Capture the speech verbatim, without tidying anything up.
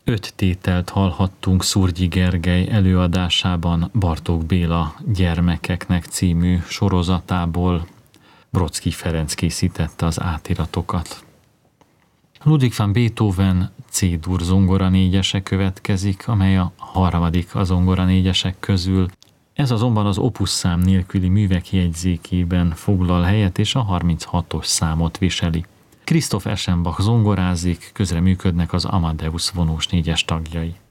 Öt tételt hallhattunk Szurgyi Gergely előadásában Bartók Béla Gyermekeknek című sorozatából. Brodsky Ferenc készítette az átiratokat. Ludwig van Beethoven C-dur zongora négyese következik, amely a harmadik a zongora négyesek közül. Ez azonban az opus szám nélküli művek jegyzékében foglal helyet, és a harminchatos számot viseli. Christoph Eschenbach zongorázik, közreműködnek az Amadeus vonós négyes tagjai.